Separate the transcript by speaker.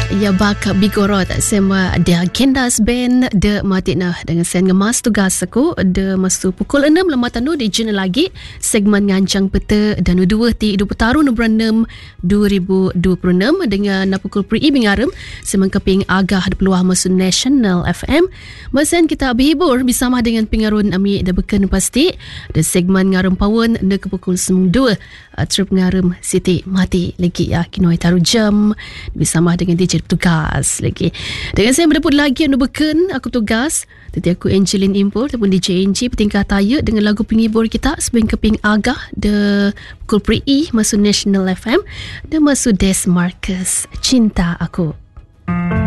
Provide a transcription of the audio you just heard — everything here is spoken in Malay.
Speaker 1: Ya bak bigorot sema dia Kendas band de matina dengan sen ngemas tugas aku de masu pukul 6 lematan di jena lagi segmen ngancang peta dan 2 ti 20 tahun bulan 6 2026 dengan pukul pri bingarem semang keping agah de peluang masu National FM mesen kita berhibur bersama dengan pengarun ami de beken pasti de segmen ngarem pawon de ke pukul 2 trip ngarem Siti mati lagi ya kinoi taruh jam bersama dengan DJ tugas lagi. Dengan saya mendapat lagi anu beken aku tugas. Tadi aku Angelin Impor ataupun DJ NG petingkah tayuk dengan lagu penghibur kita sebelum keping agah de pukul pri masuk National FM dan masuk Des Marcus Cinta Aku.